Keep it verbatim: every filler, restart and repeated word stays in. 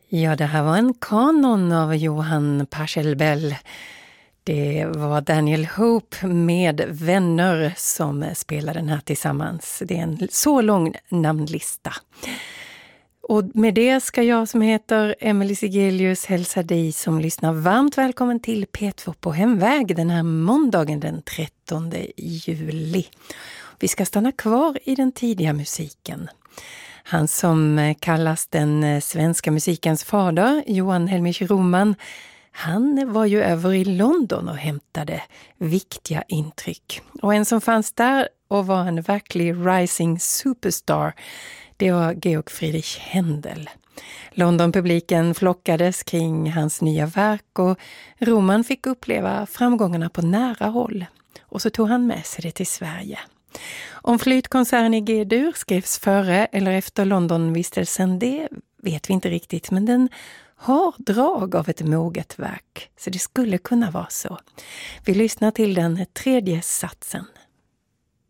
Ja, det här var en kanon av Johann Pachelbel. Det var Daniel Hope med vänner som spelade den här tillsammans. Det är en så lång namnlista. Och med det ska jag som heter Emelie Sigelius hälsa dig som lyssnar varmt välkommen till P två på hemväg den här måndagen den trettonde juli. Vi ska stanna kvar i den tidiga musiken. Han som kallas den svenska musikens fader, Johan Helmich Roman, han var ju över i London och hämtade viktiga intryck. Och en som fanns där och var en verklig rising superstar, det var Georg Friedrich Händel. Londonpubliken flockades kring hans nya verk och Roman fick uppleva framgångarna på nära håll. Och så tog han med sig det till Sverige. Om flytkonserten i G-dur skrevs före eller efter Londonvistelsen, det vet vi inte riktigt, men den har drag av ett moget verk, så det skulle kunna vara så. Vi lyssnar till den tredje satsen.